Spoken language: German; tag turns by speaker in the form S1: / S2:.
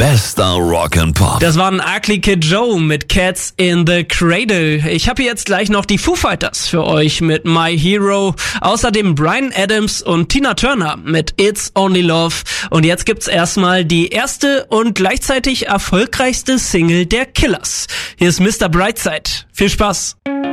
S1: Bester Rock and Pop.
S2: Das waren Ugly Kid Joe mit Cats in the Cradle. Ich habe hier jetzt gleich noch die Foo Fighters für euch mit My Hero. Außerdem Bryan Adams und Tina Turner mit It's Only Love. Und jetzt gibt's erstmal die erste und gleichzeitig erfolgreichste Single der Killers. Hier ist Mr. Brightside. Viel Spaß!